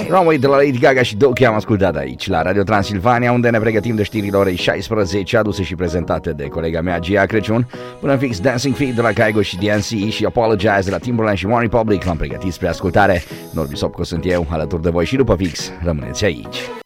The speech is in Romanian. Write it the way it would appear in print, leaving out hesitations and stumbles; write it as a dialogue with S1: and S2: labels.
S1: Runway de la Lady Gaga și Doki am ascultat aici la Radio Transilvania, unde ne pregătim de știrile orei 16, aduse și prezentate de colega mea Gia Crăciun. Până fix Dancing Feet de la Kygo și DNC și Apologize de la Timbaland și One Republic v-am pregătit spre ascultare. Norbi Sopco sunt eu, alături de voi și după fix rămâneți aici.